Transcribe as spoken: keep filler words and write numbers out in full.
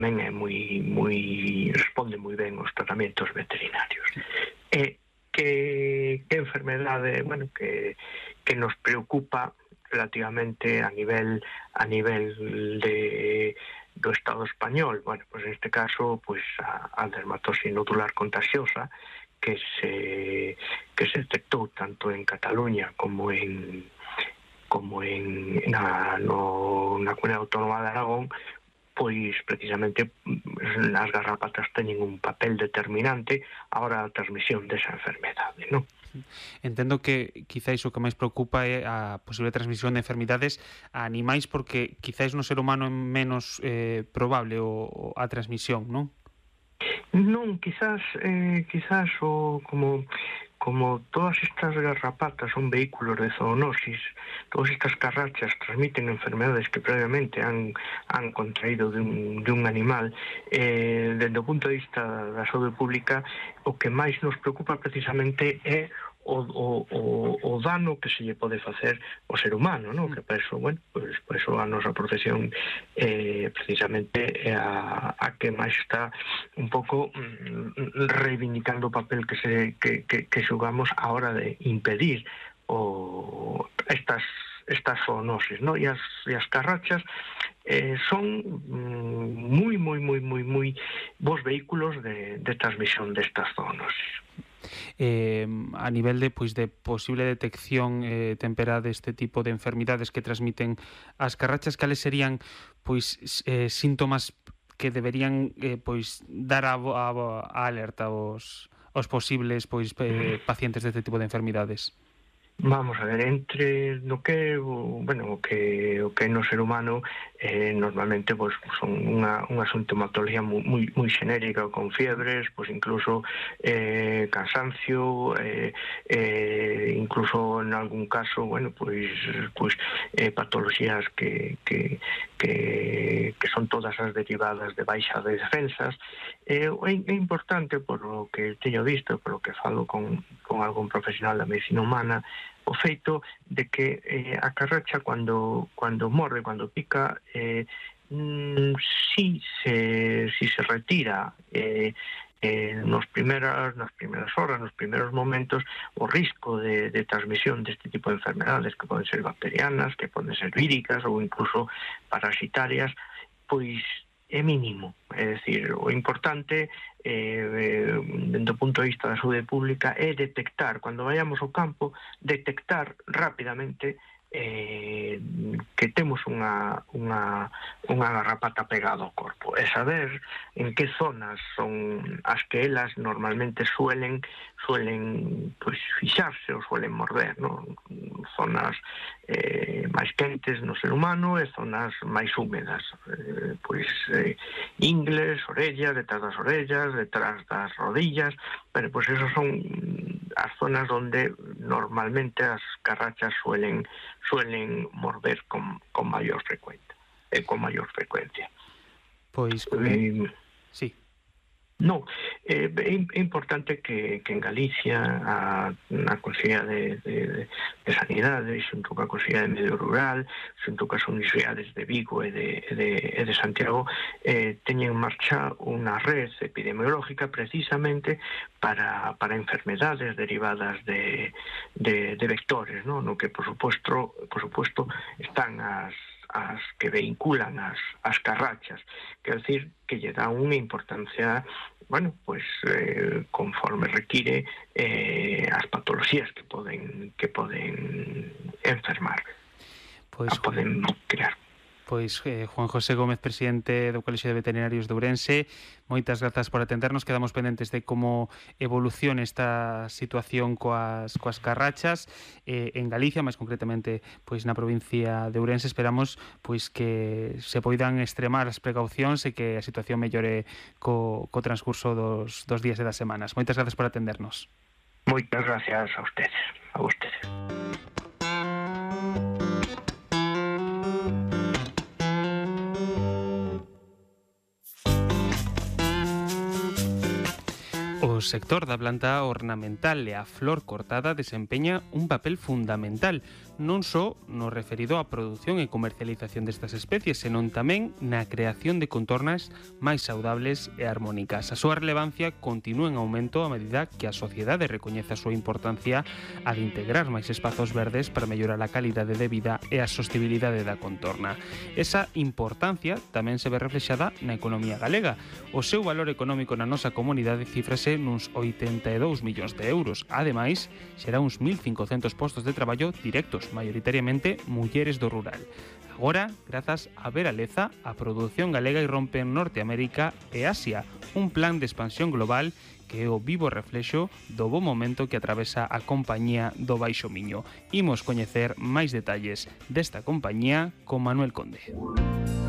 tamén é moi moi responde moi ben aos tratamentos veterinarios. E que que enfermedade, bueno, que que nos preocupa relativamente a nivel a nivel de do Estado español. Bueno, pues neste caso, pues a, a dermatose nodular contagiosa que se que se detectou tanto en Cataluña como en como en na no na Comunidade Autónoma de Aragón, pois precisamente as garrapatas teñen un papel determinante a hora da transmisión desa enfermedade, non? Entendo que quizáis o que máis preocupa é a posible transmisión de enfermidades a animais, porque quizáis no ser humano é menos eh, probable o, a transmisión, non? Non, quizás eh, quizás o como como todas estas garrapatas son vehículos de zoonosis, todas estas carrachas transmiten enfermedades que previamente han, han contraído de un, de un animal, eh, desde o punto de vista da saúde pública, o que máis nos preocupa precisamente é o, o, o, o dano que se lle pode facer ao ser humano, non? Que por eso, bueno, pues, por eso a nosa profesión eh, precisamente é a, a que máis está un pouco mm, reivindicando o papel que se que, que, que xogamos a hora de impedir o estas estas zoonosis, non? E as, e as carrachas eh, son mm, moi, moi, moi, moi, moi bons vehículos de, de transmisión destas zoonosis. Eh, a nivel de pois de posible detección eh, temperada deste tipo de enfermidades que transmiten as carrachas, cales serían pois eh, síntomas que deberían eh, pois dar a, a, a alerta aos, aos posibles pois eh, pacientes deste tipo de enfermidades? Vamos a ver, entre no que bueno, o que o que no ser humano eh, normalmente pues, son unha, unha sintomatología moi, moi, moi xenérica, con fiebres, pues incluso eh, cansancio, eh, eh, incluso en algún caso, bueno, pues, pues eh, patologías que, que, que, que son todas as derivadas de baixa de defensas. Eh, é, é importante, por lo que teño visto, por lo que falo con, con algún profesional da medicina humana, o feito de que eh, a carracha cando cando morde, cando pica, eh, mm, si se si se retira eh, eh, nos primeras nas primeiras horas, nos primeiros momentos, o risco de, de transmisión deste tipo de enfermedades, que poden ser bacterianas, que poden ser víricas ou incluso parasitarias, pois é mínimo. É dicir, o importante eh, dentro do punto de vista da saúde pública é detectar, cando vayamos ao campo, detectar rapidamente eh, que temos unha, unha, unha garrapata pegada ao corpo e saber en que zonas son as que elas normalmente suelen suelen pues, fixarse ou suelen morder, non? Zonas eh, máis quentes no ser humano e zonas máis húmedas, eh, pois eh, ingles, orellas, detrás das orellas, detrás das rodillas. Bueno, pois esos son as zonas onde normalmente as carrachas suelen suelen morder con, con maior frecuencia, eh, con maior frecuencia. Pois, eh, sí. No, eh, é importante que, que en Galicia a, a Consellería de, de, de Sanidade, xunto coa Consellería de Medio Rural, xunto coas universidades de Vigo e de, de, e de Santiago, eh, teñen en marcha unha red epidemiológica precisamente para, para enfermedades derivadas de, de, de vectores, ¿no? No que, por supuesto, por supuesto están as as que vinculan as, as carrachas, quer decir, que lle dá unha importancia, bueno, pues eh, conforme require eh, as patologías que poden que poden enfermar, pues, poden crear. Pois eh, Juan José Gómez, presidente do Colexio de Veterinarios de Ourense, moitas grazas por atendernos. Quedamos pendentes de como evoluciona esta situación coas, coas carrachas eh, en Galicia, máis concretamente pois na provincia de Ourense. Esperamos pois que se poidan extremar as precaucións e que a situación mellore co, co transcurso dos, dos días e das semanas. Moitas grazas por atendernos. Moitas gracias a ustedes, a ustedes. O sector da planta ornamental e a flor cortada desempeña un papel fundamental non só no referido á produción e comercialización destas especies, senón tamén na creación de contornas máis saudables e armónicas. A súa relevancia continúa en aumento a medida que a sociedade recoñece a súa importancia a de integrar máis espazos verdes para mellorar a calidade de vida e a sostibilidade da contorna. Esa importancia tamén se ve reflexada na economía galega. O seu valor económico na nosa comunidade cifrase nuns oitenta e dous millóns de euros. Ademais, xera uns mil cincocentos postos de traballo directos, maioritariamente mulleres do rural. Agora, grazas a Vera Leza, a produción galega irrompe en Norteamérica e Asia, un plan de expansión global que é o vivo reflexo do bo momento que atravesa a compañía do Baixo Miño. Imos coñecer máis detalles desta compañía con Manuel Conde.